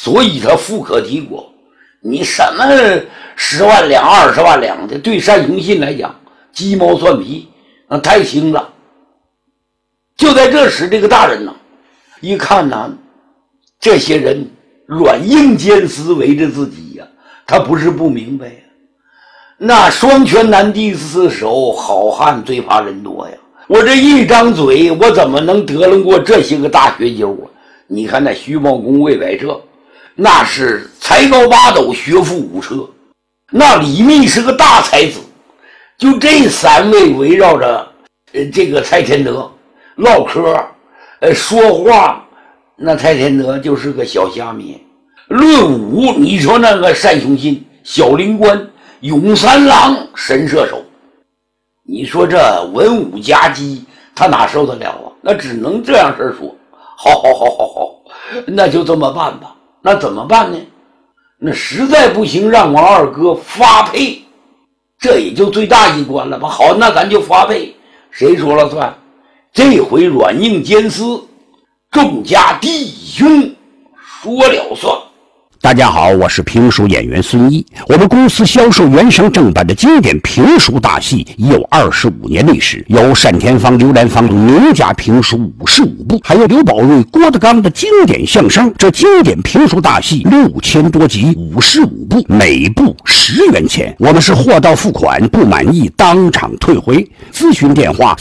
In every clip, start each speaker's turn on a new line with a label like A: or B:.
A: 所以他富可敌国。你什么10万两20万两的，对单雄信来讲鸡毛蒜皮，那太轻了。就在这时，这个大人呢一看呢，这些人软硬兼施围着自己呀，他不是不明白呀。那双拳难敌四手，好汉最怕人多呀。我这一张嘴，我怎么能得论过这些个大学究啊？你看那徐茂公、魏百彻，那是才高8斗，学富5车。那李密是个大才子，就这3位围绕着这个蔡天德唠嗑，说话，那蔡天德就是个小虾米。论武，你说那个单雄信、小灵官、永三郎、神射手，你说这文武夹击，他哪受得了啊？那只能这样式说，好，那就这么办吧。那怎么办呢？那实在不行，让王二哥发配，这也就最大一关了吧。好，那咱就发配，谁说了算？这回软硬兼施，众家弟兄说了算。
B: 大家好，我是评书演员孙一。我们公司销售原声正版的经典评书大戏已有25年历史，有单田芳、刘兰芳名家评书55部，还有刘宝瑞、郭德纲的经典相声。这经典评书大戏6000多集，55部，每部10元钱。我们是货到付款，不满意当场退回。咨询电话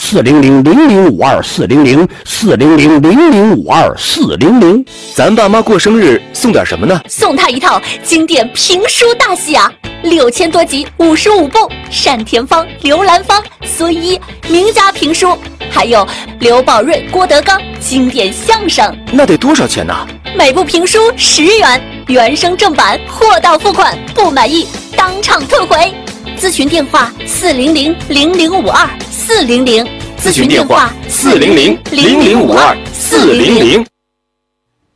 B: 400-0052-400，400-0052-400。
C: 咱爸妈过生日送点什么呢？
D: 送他一套经典评书大戏啊，6000多集，55部，单田芳、刘兰芳、孙一名家评书，还有刘宝瑞、郭德纲经典相声。
C: 那得多少钱呢？
D: 每部评书10元，原声正版，货到付款，不满意当场退回。咨询电话400-0052-400，
C: 咨询电话400-0052-400。